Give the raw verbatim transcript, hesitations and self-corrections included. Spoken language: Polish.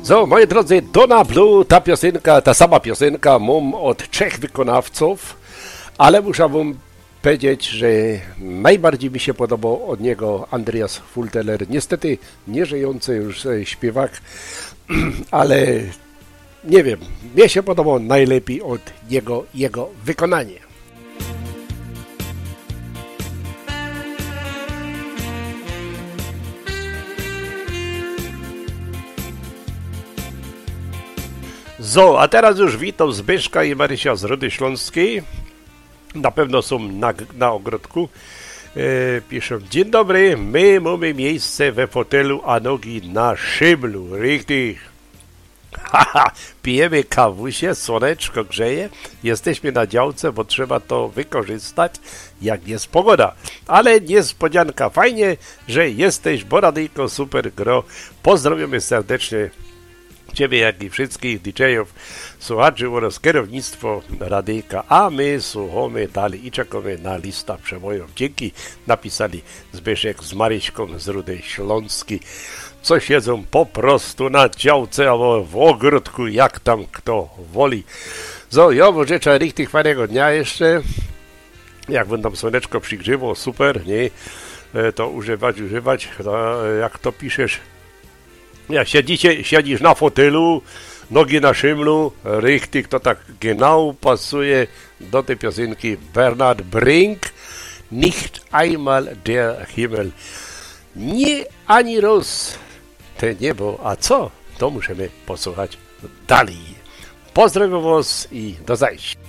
So, moi drodzy, Donna Blue, ta piosenka, ta sama piosenka mam od trzech wykonawców, ale muszę wam powiedzieć, że najbardziej mi się podobał od niego Andreas Fulteler. Niestety nieżyjący już śpiewak, ale nie wiem, mnie się podobał najlepiej od niego jego wykonanie. So, a teraz już witam Zbyszka i Marysia z Rudy Śląskiej. Na pewno są na, na ogrodku. E, piszą, dzień dobry, my mamy miejsce we fotelu, a nogi na szyblu. Richtig. Haha, pijemy kawusie, słoneczko grzeje. Jesteśmy na działce, bo trzeba to wykorzystać, jak jest pogoda. Ale niespodzianka, fajnie, że jesteś, bo radyjko super gro. Pozdrawiamy serdecznie Ciebie, jak i wszystkich D J-ów, słuchaczy oraz kierownictwo radyjka, a my słuchamy dalej i czekamy na lista przebojów. Dzięki, napisali Zbyszek z Maryśką z Rudy Śląskiej, co siedzą po prostu na działce albo w ogródku, jak tam kto woli. So, ja wam życzę richtig fajnego dnia jeszcze. Jak będą słoneczko przygrzewo, super, nie? To używać, używać, to, jak to piszesz. Ja siedzicie, siedzisz na fotelu, nogi na szymlu, richtig, to tak genau pasuje do tej piosenki Bernhard Brink, nicht einmal der Himmel. Nie ani roz te niebo, a co? To musimy posłuchać dalej. Pozdrawiam was i do zajścia.